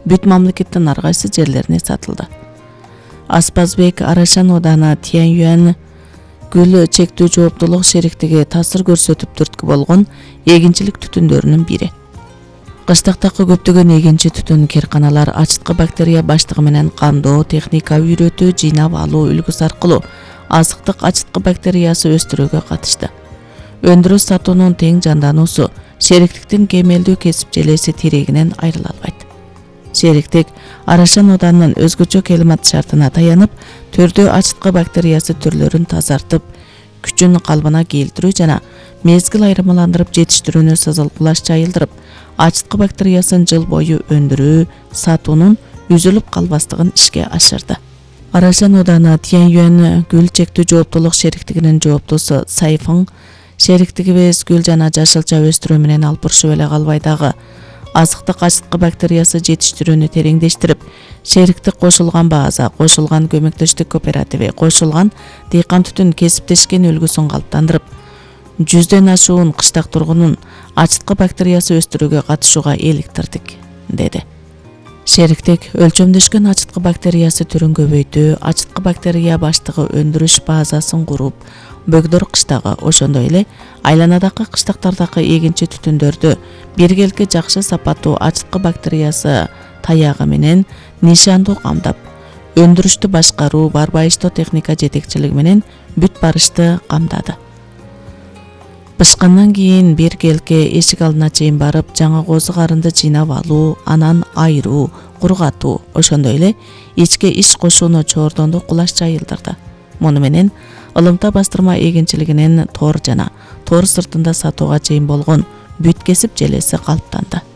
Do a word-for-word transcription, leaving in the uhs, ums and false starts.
бүт мамлекеттин ар кайсы жерлерине сатылды. Аспазбек Арашан ооданы Тяньюань гүл чектүү жооптулук шериктиги таасир көрсөтүп түрткү болгон эгинчилик түтүндөрүнүн бири. Кыштактагы көптөгөн эгинчи түтүн керканалар ачыткы бактерия баштыгы менен кандоо, техника үйрөтүү, жыйнап алуу үлгүсү аркылуу азыктык ачыткы бактериясы өстүрүүгө катышты. Өндүрүш сатуунун тең жандануусу шериктиктин кемелдүү кесип желеси тирегинен айрыла албайт. Шериктик Арашан оодунун өзгөчө климат шартына таянып, төрдө ачыткы бактериясы түрлөрүн тазартып, күчүн калыбына келтирүү жана мезгил айырмаландырып жетиштирүүнү сызылгылаш жайылдырып, ачыткы бактериясын жыл бою өндүрүү, сатуунун үзүлүп калбастыгын ишке ашырды. Арашан ооданы Тяньюань гүл чектүү жооптулук шериктигинин жооптусу Сайфың шериктигибиз гүл жана жашылча өстүрүү менен алпурушуп эле калбай дагы азыктык ачыткы бактериясы жетиштирүүнү тереңдештирип, шериктик кошулган база, кошулган көмөктөштүк кооперативи, кошулган дыйкан түтүн кесиптешкен үлгүсүн калыптандырып, жүздөн ашуун кыштак тургунун ачыткы бактериясы өстүрүүгө катышууга иликтирдик, деди. Шериктик өлчөмдөшкөн ачыткы бактериясы түрүн көбөйтүү, ачыткы бактерия баштыгы өндүрүш базасын куруп, бөгдөр кыштагы, ошондой эле айланадагы кыштактардагы эгинчи түтүндөрдү биргелки жакшы сапаттуу ачыткы бактериясы таягы менен нишандуу камдап, өндүрүштү башкаруу, барбайыштоо техника жетекчилиги менен бүт барышты камдады. Бышкандан кийин биргелке эшик алдына чейин барып, жаңы козу карынды жыйнап алуу, анан айыруу, кургатуу, ошондой эле ичке иш кошууну чоордондо кулаш жайылдырды. Муну менен ылымта бастырма эгинчилигинин тор жана тор сыртында сатууга чейин болгон бүт кесип желеси калыптанды.